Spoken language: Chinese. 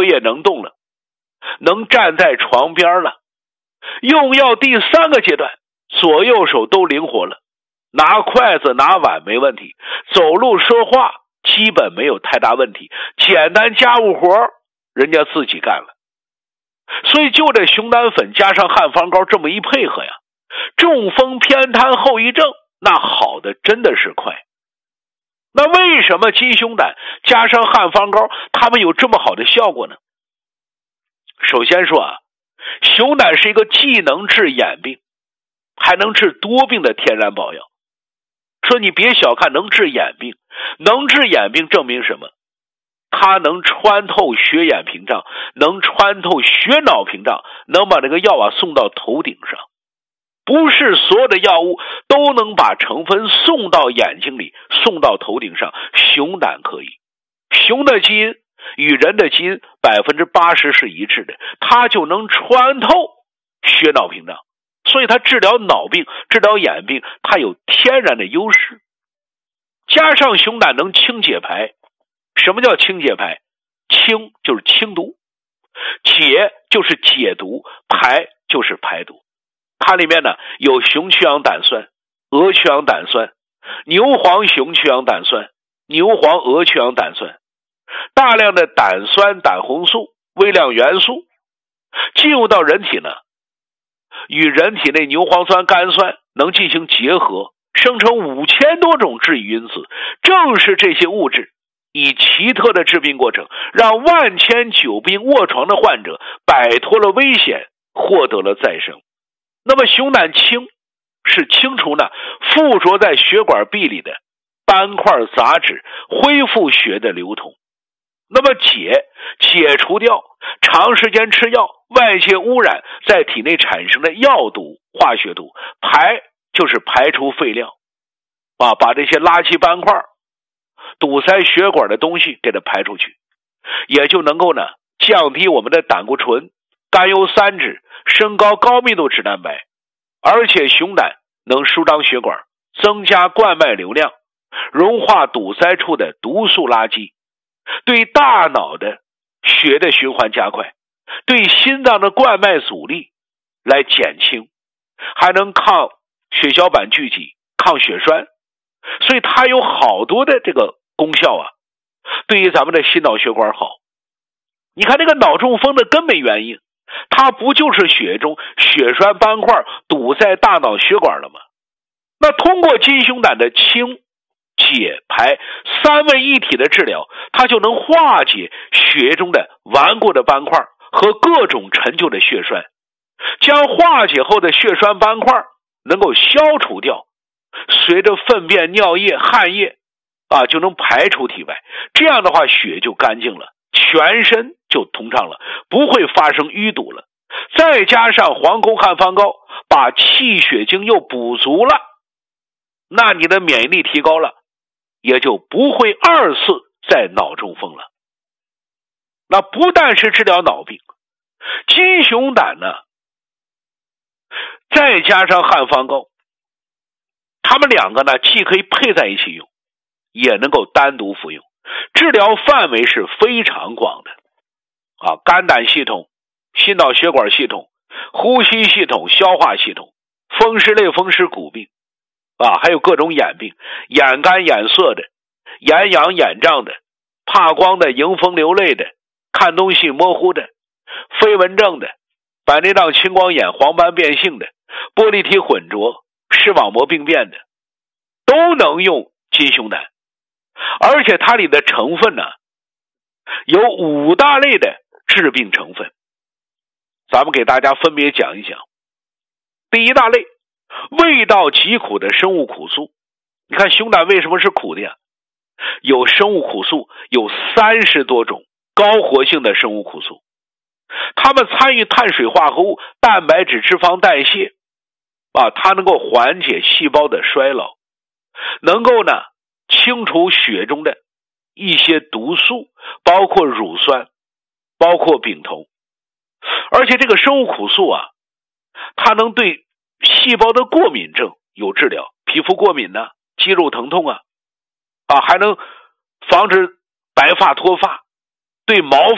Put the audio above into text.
腿也能动了，能站在床边了。用药第3个阶段，左右手都灵活了，拿筷子拿碗没问题，走路说话基本没有太大问题，简单家务活人家自己干了。所以就这熊胆粉加上汉方膏这么一配合呀，中风偏瘫后遗症那好的真的是快。那为什么金熊胆加上汉方膏它们有这么好的效果呢？首先说啊，熊胆是一个既能治眼病还能治多病的天然宝药。说你别小看能治眼病，能治眼病证明什么？它能穿透血眼屏障，能穿透血脑屏障，能把这个药送到头顶上。不是所有的药物都能把成分送到眼睛里，送到头顶上，熊胆可以。熊的基因与人的基因80%是一致的，它就能穿透血脑屏障，所以它治疗脑病、治疗眼病，它有天然的优势。加上熊胆能清解排。什么叫清解排？清就是清毒，解就是解毒，排就是排毒。它里面呢有熊曲氧胆酸、鹅曲氧胆酸、牛黄熊曲氧胆酸、牛黄鹅曲氧胆酸，大量的胆酸、胆红素、微量元素进入到人体呢，与人体内牛磺酸、甘酸能进行结合，生成5000多种致异因子。正是这些物质以奇特的治病过程，让万千久病卧床的患者摆脱了危险，获得了再生。那么熊胆清是清除呢附着在血管壁里的斑块杂质，恢复血的流通。那么解除掉长时间吃药外界污染在体内产生的药毒、化学毒。排就是排除废料把这些垃圾斑块堵塞血管的东西给它排出去，也就能够呢降低我们的胆固醇、甘油三酯，升高高密度脂蛋白。而且熊胆能舒张血管，增加灌脉流量，融化堵塞处的毒素垃圾，对大脑的血的循环加快，对心脏的灌脉阻力来减轻，还能抗血小板聚集、抗血栓。所以它有好多的这个功效啊，对于咱们的心脑血管好。你看这个脑中风的根本原因，它不就是血中血栓斑块堵在大脑血管了吗？那通过金熊胆的清解排3位一体的治疗，它就能化解血中的顽固的斑块和各种陈旧的血栓，将化解后的血栓斑块能够消除掉，随着粪便、尿液、汗液就能排出体外。这样的话血就干净了，全身就通畅了，不会发生淤堵了。再加上黄芩汉方膏把气血精又补足了，那你的免疫力提高了，也就不会2次再脑中风了。那不但是治疗脑病，金熊胆呢再加上汉方膏，他们两个呢既可以配在一起用，也能够单独服用，治疗范围是非常广的肝胆系统、心脑血管系统、呼吸系统、消化系统、风湿类风湿骨病还有各种眼病，眼干眼涩的、眼痒眼胀的、怕光的、迎风流泪的、看东西模糊的、飞蚊症的、白内障、青光眼、黄斑变性的、玻璃体混浊、视网膜病变的，都能用金熊胆。而且它里的成分呢有5大类的致病成分，咱们给大家分别讲一讲。第一大类，味道极苦的生物苦素。你看熊胆为什么是苦的呀？有生物苦素有30多种高活性的生物苦素，它们参与碳水化合物、蛋白质、脂肪代谢它能够缓解细胞的衰老，能够呢清除血中的一些毒素，包括乳酸，包括丙酮。而且这个生物苦素它能对细胞的过敏症有治疗，皮肤过敏肌肉疼痛还能防止白发脱发，对毛